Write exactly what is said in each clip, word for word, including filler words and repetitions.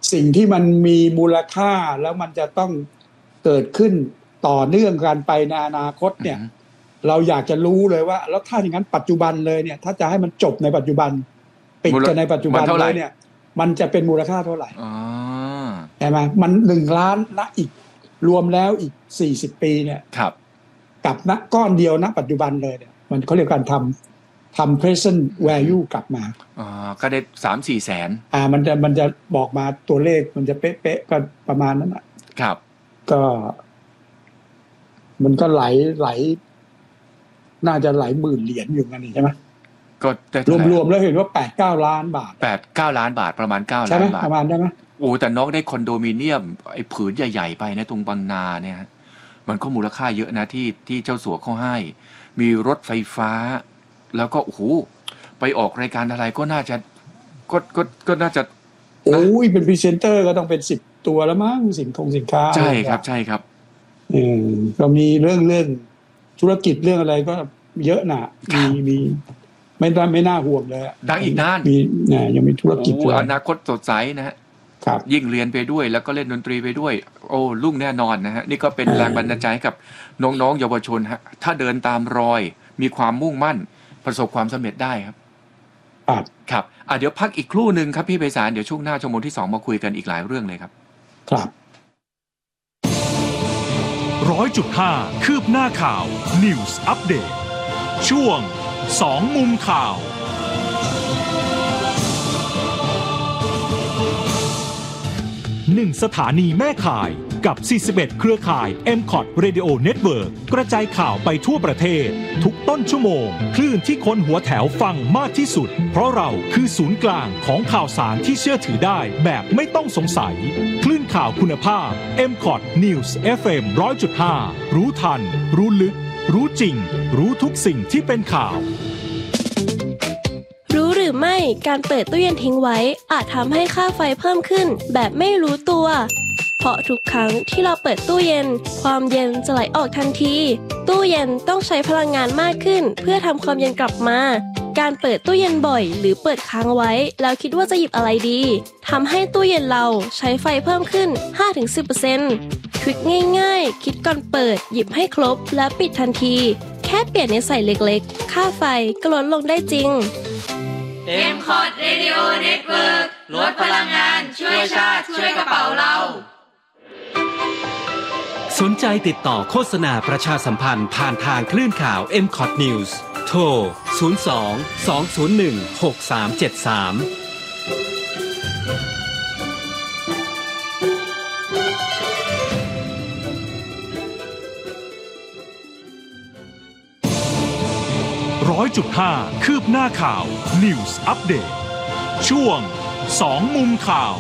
สิ่งที่มันมีมูลค่าแล้วมันจะต้องเกิดขึ้นต่อเนื่องกันไปในอนาคตเนี่ยเราอยากจะรู้เลยว่าแล้วถ้าอย่างนั้นปัจจุบันเลยเนี่ยถ้าจะให้มันจบในปัจจุบันปิดกันในปัจจุบันเลยเนี่ยมันจะเป็นมูลค่าเท่าไหร่ใช่ไหมมันหนึ่งล้านณอีกรวมแล้วอีกสี่สิบปีเนี่ยกับณก้อนเดียวณปัจจุบันเลยเนี่ยมันเขาเรียกการทำทำ present value กลับมาอ๋อก็ได้สามสี่แสนอ่ามันจะมันจะบอกมาตัวเลขมันจะเป๊ะๆก็ประมาณนั้นนะครับก็มันก็ไหลไหลน่าจะไหลหมื่นเหรียญอยู่กันนี่ใช่ไหมก็รวมๆแล้วเห็นว่าแปดเก้าล้านบาทแปดเก้าล้านบาทประมาณเก้าล้านบาทประมาณได้ไหมโอ้แต่น้องได้คอนโดมิเนียมไอ้ผืนใหญ่ๆไปนะตรงบางนาเนี่ยมันก็มูลค่าเยอะนะที่ที่เจ้าสัวเขาให้มีรถไฟฟ้าแล้วก็โอ้โหไปออกรายการอะไรก็น่าจะก็ก็ก็น่าจะโอ้ยเป็นพรีเซนเตอร์ก็ต้องเป็นสิบตัวแล้วมั้งสินคงสินค้าใช่ครับใช่ครับอืมเรามีเรื่องเรื่องธุรกิจเรื่องอะไรก็เยอะนะมีมีไม่ได้ไม่น่าห่วงเลยดังอีกนานมีเนี่ยยังมีธุรกิจอนาคตสดใสนะฮะครับยิ่งเรียนไปด้วยแล้วก็เล่นดนตรีไปด้วยโอ้รุ่งแน่นอนนะฮะนี่ก็เป็นแรงบันดาลใจให้กับน้องๆเยาวชนฮะถ้าเดินตามรอยมีความมุ่งมั่นประสบความสำเร็จได้ครับครับครับอ่ะเดี๋ยวพักอีกครู่นึงครับพี่ไพศาลเดี๋ยวช่วงหน้าชั่วโมงที่สองมาคุยกันอีกหลายเรื่องเลยครับครับร้อยจุดห้าคืบหน้าข่าว News Update ช่วงสองมุมข่าวหนึ่งสถานีแม่ข่ายกับสี่สิบเอ็ดเครือข่าย เอ็ม คอท Radio Network กระจายข่าวไปทั่วประเทศทุกต้นชั่วโมงคลื่นที่คนหัวแถวฟังมากที่สุดเพราะเราคือศูนย์กลางของข่าวสารที่เชื่อถือได้แบบไม่ต้องสงสัยคลื่นข่าวคุณภาพ เอ็ม คอท News เอฟ เอ็ม หนึ่งร้อยจุดห้า รู้ทันรู้ลึกรู้จริงรู้ทุกสิ่งที่เป็นข่าวรู้หรือไม่การเปิดตู้เย็นทิ้งไว้อาจทำให้ค่าไฟเพิ่มขึ้นแบบไม่รู้ตัวเพราะทุกครั้งที่เราเปิดตู้เย็นความเย็นจะไหลออกทันทีตู้เย็นต้องใช้พลังงานมากขึ้นเพื่อทำความเย็นกลับมาการเปิดตู้เย็นบ่อยหรือเปิดค้างไว้แล้วคิดว่าจะหยิบอะไรดีทำให้ตู้เย็นเราใช้ไฟเพิ่มขึ้น ห้าถึงสิบเปอร์เซ็นต์ ทริคง่ายๆคิดก่อนเปิดหยิบให้ครบและปิดทันทีแค่เปลี่ยนนิสัยเล็กๆค่าไฟก็ลดลงได้จริงเอ็ม คอท Radio Network ลดพลังงานช่วยชาติช่วยกระเป๋าเราสนใจติดต่อโฆษณาประชาสัมพันธ์ผ่านทางคลื่นข่าว เอ็ม คอท News โทรศูนย์ สอง สอง ศูนย์ หนึ่ง หก สาม เจ็ด สามร้อยจุดห้าคืบหน้าข่าว News Update ช่วงสองมุมข่าว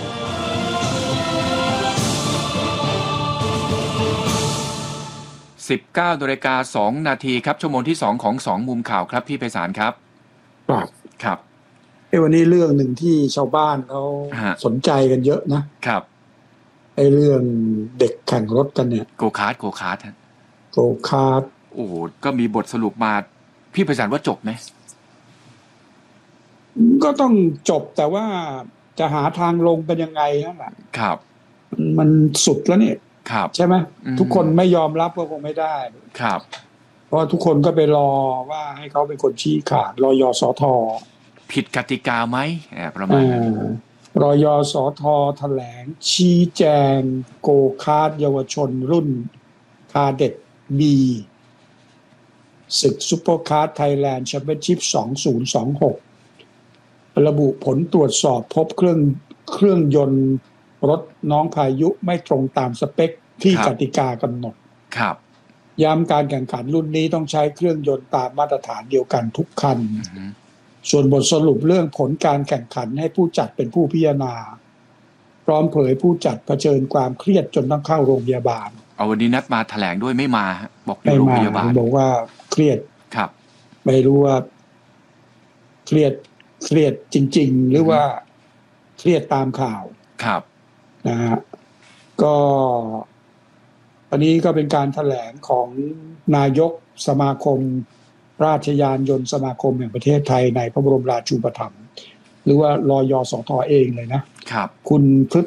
สิบเก้านาฬิกาสองนาทีครับชั่วโมงที่สองของสองมุมข่าวครับพี่ไพศาลครับครับครับไอ้วันนี้เรื่องหนึ่งที่ชาวบ้านเขาสนใจกันเยอะนะครับไอ้เรื่องเด็กแข่งรถกันเนี่ยโกคาร์ทโกคาร์ทโกคาร์ทโอ้ก็มีบทสรุปมาพี่ไพศาลว่าจบไหมก็ต้องจบแต่ว่าจะหาทางลงกันยังไงนั่นแหละครับมันสุดแล้วเนี่ยใช่ไหมทุกคนไม่ยอมรับก็คงไม่ได้ครับเพราะทุกคนก็ไปรอว่าให้เขาเป็นคนชี้ขาดรยสทผิดกติกาไหมประมาณนั้นรยสทแถลงชี้แจงโกคาร์ทเยาวชนรุ่นคาเด็ดบีศึกซุปเปอร์คาร์ทไทยแลนด์แชมเปี้ยนชิพสองพันยี่สิบหกระบุผลตรวจสอบพบเครื่องเครื่องยนต์รถน้องพายุไม่ตรงตามสเปคที่กติกากำหนดครับย้ำการแข่งขันรุ่นนี้ต้องใช้เครื่องยนต์ตามมาตรฐานเดียวกันทุกคันส่วนบทสรุปเรื่องผลการแข่งขันให้ผู้จัดเป็นผู้พิจารณาพร้อมเผยผู้จัดเผชิญความเครียดจนต้องเข้าโรงพยาบาลเอาวันนี้นัดมาแถลงด้วยไม่มาบอกอยู่โรงพยาบาลบอกว่าเครียดครับไม่รู้ว่าเครียดเครียดจริงๆหรือว่าเครียดตามข่าวครับนะฮะก็อันนี้ก็เป็นการแถลงของนายกสมาคมราชยานยนต์สมาคมแห่งประเทศไทยในพระบรมราชูปถัมภ์หรือว่ารยสทเองเลยนะครับคุณพฤ